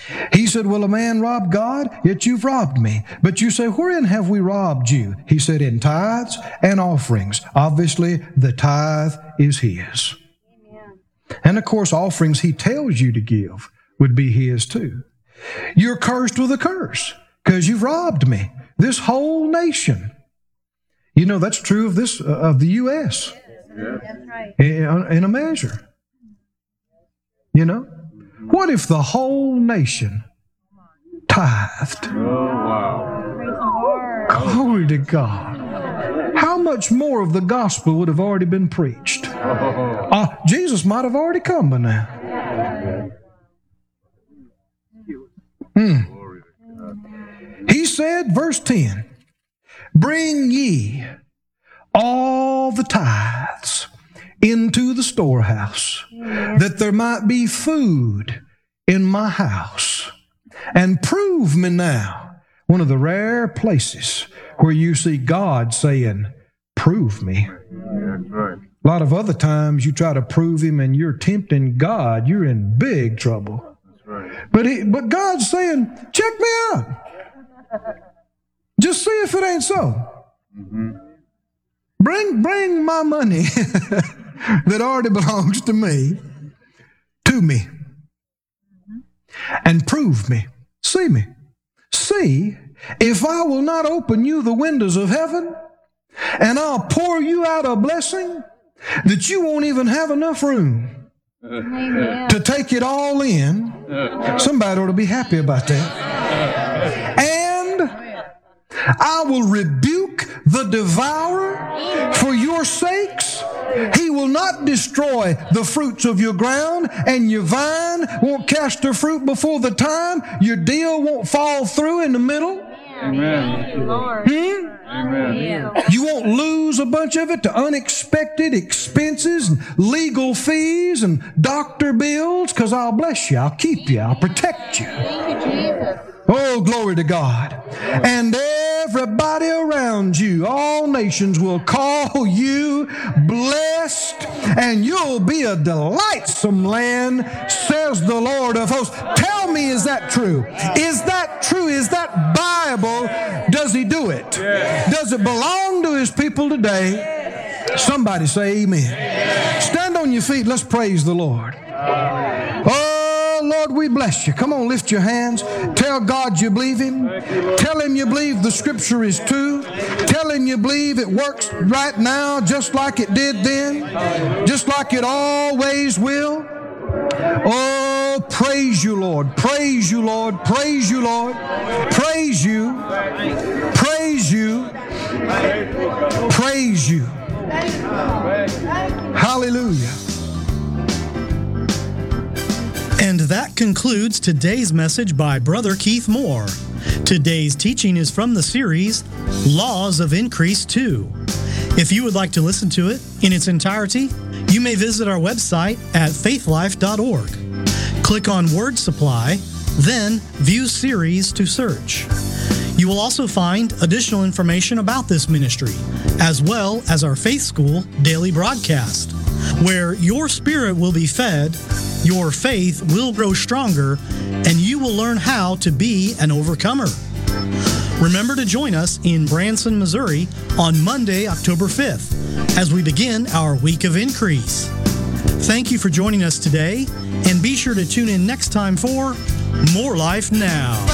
He said, will a man rob God? Yet you've robbed me. But you say, wherein have we robbed you? He said, in tithes and offerings. Obviously, the tithe is his. Amen. And of course, offerings he tells you to give would be his too. You're cursed with a curse because you've robbed me, this whole nation. You know, that's true of the U.S. Yeah. That's right. In a measure. You know? What if the whole nation tithed? Oh, wow. Glory to God. How much more of the gospel would have already been preached? Jesus might have already come by now. He said, verse 10, bring ye all the tithes into the storehouse, that there might be food in my house. And prove me now. One of the rare places where you see God saying, prove me. That's right. A lot of other times you try to prove him and you're tempting God. You're in big trouble. That's right. But God's saying, check me out. Just see if it ain't so. Mm-hmm. Bring my money that already belongs to me, and prove me. See me. See if I will not open you the windows of heaven, and I'll pour you out a blessing that you won't even have enough room to take it all in. Somebody ought to be happy about that. And I will rebuke the devourer for your sakes. He will not destroy the fruits of your ground, and your vine won't cast her fruit before the time. Your deal won't fall through in the middle. Amen. Amen. You won't lose a bunch of it to unexpected expenses and legal fees and doctor bills, because I'll bless you, I'll keep you, I'll protect you. Thank you, Jesus. Oh, glory to God. And everybody around you, all nations will call you blessed, and you'll be a delightsome land, says the Lord of hosts. Tell me, is that true? Is that true? Is that Bible? Does he do it? Does it belong to his people today? Somebody say amen. Stand on your feet. Let's praise the Lord. Oh, Lord, we bless you. Come on, lift your hands. Tell God you believe him. Tell him you believe the scripture is true. Tell him you believe it works right now just like it did then, just like it always will. Oh, praise you, Lord. Praise you, Lord. Praise you, Lord. Praise you. Praise you. Praise you. Hallelujah. And that concludes today's message by Brother Keith Moore. Today's teaching is from the series, Laws of Increase 2. If you would like to listen to it in its entirety, you may visit our website at faithlife.org. Click on Word Supply, then View Series to search. You will also find additional information about this ministry, as well as our Faith School daily broadcast, where your spirit will be fed, your faith will grow stronger, and you will learn how to be an overcomer. Remember to join us in Branson, Missouri on Monday, October 5th, as we begin our Week of Increase. Thank you for joining us today, and be sure to tune in next time for More Life Now.